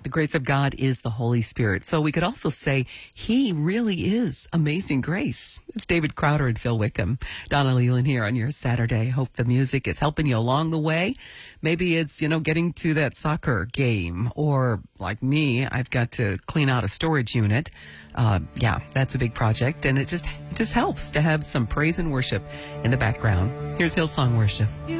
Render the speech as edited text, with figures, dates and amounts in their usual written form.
The grace of God is the Holy Spirit. So we could also say he really is amazing grace. It's David Crowder and Phil Wickham. Donna Leland here on your Saturday. Hope the music is helping you along the way. Maybe it's, getting to that soccer game, or like me, I've got to clean out a storage unit. That's a big project, and it just helps to have some praise and worship in the background. Here's Hillsong Worship.